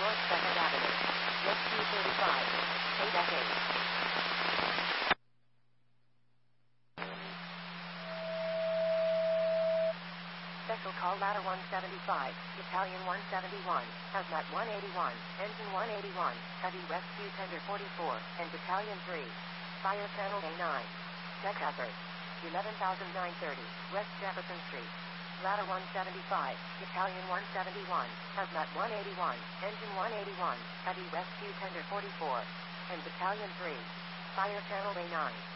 North 2nd Avenue. Rescue 35. KDEC 8. Special call ladder 175, Battalion 171, Hazmat 181, Engine 181, Heavy Rescue Tender 44, and Battalion 3. Fire Channel A9. Deck hazard. 11,930, West Jefferson Street. Ladder 175, Battalion 171, Hazmat 181, Engine 181, Heavy Rescue Tender 44, and Battalion 3. Fire Channel A9.